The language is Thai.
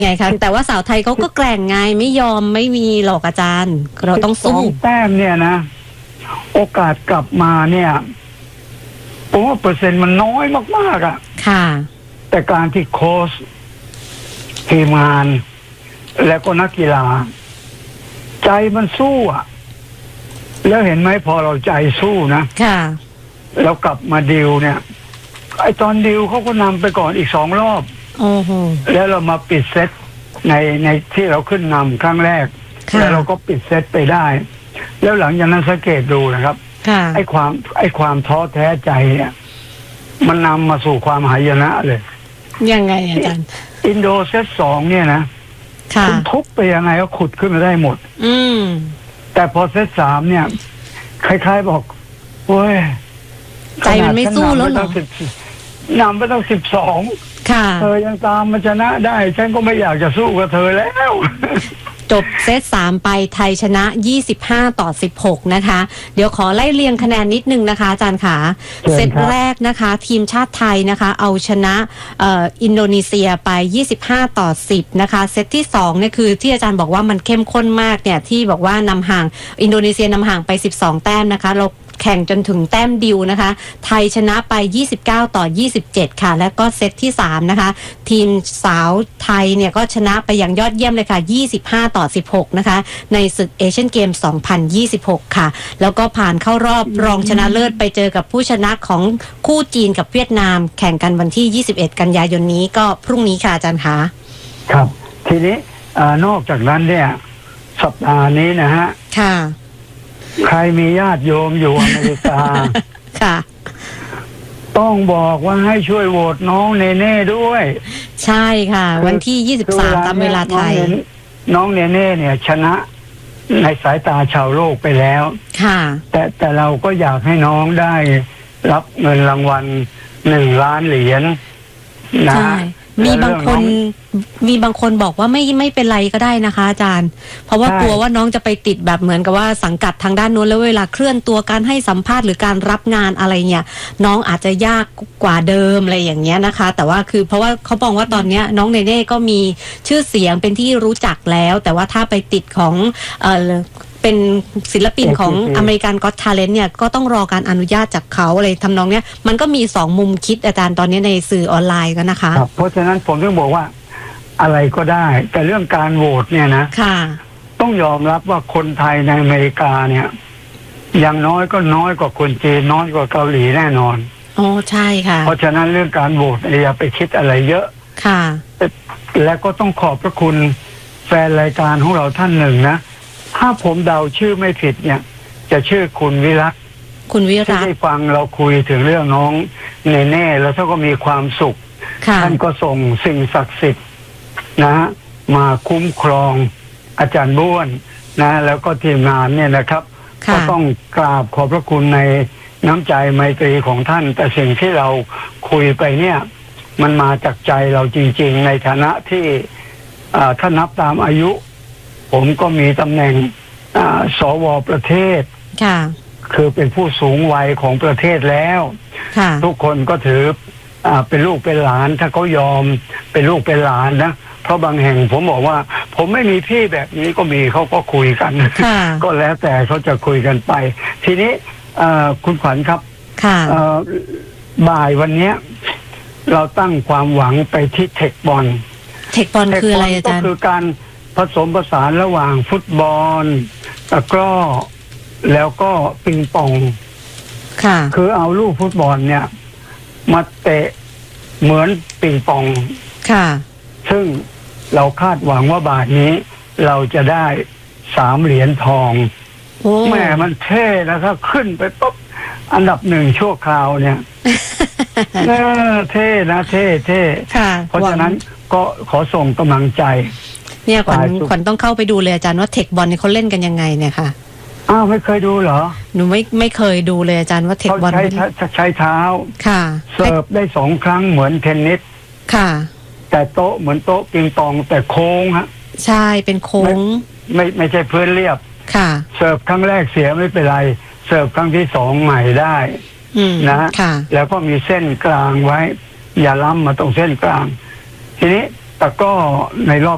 ไงคะแต่ว่าสาวไทยเขาก็แกร่งไงไม่ยอมไม่มีหรอกอาจารย์เราต้องสู้แต้มเนี่ยนะโอกาสกลับมาเนี่ยผมว่าเปอร์เซ็นต์มันน้อยมากๆอ่ะค่ะแต่การที่โค้ชทีมงานแล้วก็นักกีฬาใจมันสู้อ่ะแล้วเห็นไหมพอเราใจสู้นะค่ะแล้วกลับมาดิวเนี่ยไอตอนดิวเขาก็นำไปก่อนอีก2 รอบโอ้โหแล้วเรามาปิดเซตในที่เราขึ้นนำครั้งแรกแล้วเราก็ปิดเซตไปได้แล้วหลังจากนั้นสังเกตดูนะครับไอ้ความท้อแท้ใจเนี่ยมันนำมาสู่ความหายนะเลยยังไงอาจารย์อินโดเซต2เนี่ยนะคุณทุบไปยังไงก็ขุดขึ้นมาได้หมดแต่พอเซต3เนี่ยคล้ายๆบอกโอ้ยใจมันไม่สู้แล้วหรอนำไปต้อง12เธอยังตามมาชนะได้ฉันก็ไม่อยากจะสู้กับเธอแล้วจบเซต3ไปไทยชนะ25-16นะคะเดี๋ยวขอไล่เรียงคะแนนนิดนึงนะคะอาจารย์ขาเซตแรกนะคะทีมชาติไทยนะคะเอาชนะอินโดนีเซียไป25-10นะคะเซตที่2เนี่ยคือที่อาจารย์บอกว่ามันเข้มข้นมากเนี่ยที่บอกว่านำห่างอินโดนีเซียนำห่างไป12 แต้มนะคะเราแข่งจนถึงแต้มดิวนะคะไทยชนะไป29-27ค่ะและก็เซตที่3นะคะทีมสาวไทยเนี่ยก็ชนะไปอย่างยอดเยี่ยมเลยค่ะ25-16นะคะในศึกเอเชียนเกม2026ค่ะแล้วก็ผ่านเข้ารอบรองชนะเลิศไปเจอกับผู้ชนะของคู่จีนกับเวียดนามแข่งกันวันที่21กันยายนนี้ก็พรุ่งนี้ค่ะอาจารย์คะครับทีนี้นอกจากนั้นเนี่ยสัปดาห์นี้นะฮะค่ะใครมีญาติโยมอยู่อเมริกาค่ะต้องบอกว่าให้ช่วยโหวตน้องเนเน่ด้วยใช่ค่ะวันที่23ตามเวลาไทยน้องเนเน่เนี่ยชนะในสายตาชาวโลกไปแล้วค่ะแต่เราก็อยากให้น้องได้รับเงินรางวัล1 ล้านเหรียญนะมีบางคนบอกว่าไม่เป็นไรก็ได้นะคะอาจารย์เพราะว่ากลัวว่าน้องจะไปติดแบบเหมือนกับว่าสังกัดทางด้านโน้นแล้วเวลาเคลื่อนตัวการให้สัมภาษณ์หรือการรับงานอะไรเนี่ยน้องอาจจะยากกว่าเดิมอะไรอย่างเงี้ยนะคะแต่ว่าคือเพราะว่าเขาบอกว่าตอนนี้น้องเนเน่ก็มีชื่อเสียงเป็นที่รู้จักแล้วแต่ว่าถ้าไปติดของเป็นศิลปินของอเมริกันก็อต ทาเลนต์เนี่ยก็ต้องรอการอนุญาตจากเขาอะไรทำนองเนี้ยมันก็มี2 มุมคิดอาจารย์ตอนนี้ในสื่อออนไลน์กันนะคะเพราะฉะนั้นผมต้องบอกว่าอะไรก็ได้แต่เรื่องการโหวตเนี่ยนะต้องยอมรับว่าคนไทยในอเมริกาเนี่ยอย่างน้อยก็น้อยกว่าคนจีนน้อยกว่าเกาหลีแน่นอนอ๋อใช่ค่ะเพราะฉะนั้นเรื่องการโหวตอย่าไปคิดอะไรเยอะค่ะและก็ต้องขอบพระคุณแฟนรายการของเราท่านหนึ่งนะถ้าผมเดาชื่อไม่ผิดเนี่ยจะชื่อคุณวิรัตที่ได้ฟังเราคุยถึงเรื่องน้องเนเน่แล้วท่านก็มีความสุขท่านก็ส่งสิ่งศักดิ์สิทธิ์นะมาคุ้มครองอาจารย์บ้วนนะแล้วก็ทีมงานเนี่ยนะครับก็ต้องกราบขอบพระคุณในน้ำใจไมตรีของท่านแต่สิ่งที่เราคุยไปเนี่ยมันมาจากใจเราจริงๆในฐานะที่ถ้านับตามอายุผมก็มีตำแหน่งสว.ประเทศคือเป็นผู้สูงวัยของประเทศแล้วทุกคนก็ถือเป็นลูกเป็นหลานถ้าเขายอมเป็นลูกเป็นหลานนะเพราะบางแห่งผมบอกว่าผมไม่มีพี่แบบนี้ก็มีเขาก็คุยกันก็แล้วแต่เขาจะคุยกันไปทีนี้คุณขวัญครับบ่ายวันนี้เราตั้งความหวังไปที่เทคบอลคืออะไรอาจารย์ก็คือการผสมผสานระหว่างฟุตบอลตะกร้อแล้วก็ปิงปองคือเอาลูกฟุตบอลเนี่ยมาเตะเหมือนปิงปองซึ่งเราคาดหวังว่าบาทนี้เราจะได้3 เหรียญทองแม่มันเท่นะครับขึ้นไปปุ๊บอันดับ1ชั่วคราวเนี่ยเท่นะเท่เพราะฉะนั้นก็ขอส่งกำลังใจเนี่ยขวัญต้องเข้าไปดูเลยอาจารย์ว่าเทคบอลนี่เขาเล่นกันยังไงเนี่ยค่ะอ้าวไม่เคยดูเหรอหนูไม่เคยดูเลยอาจารย์ว่าเทคบอลใช้เท้าเสิร์ฟได้2 ครั้งเหมือนเทนนิสแต่โต๊ะเหมือนโต๊ะปิงปองแต่โค้งฮะใช่เป็นโค้งไม่ใช่พื้นเรียบเสิร์ฟครั้งแรกเสียไม่เป็นไรเสิร์ฟครั้งที่2ใหม่ได้นะแล้วก็มีเส้นกลางไว้อย่าล้ำมาตรงเส้นกลางทีนี้แต่ก็ในรอบ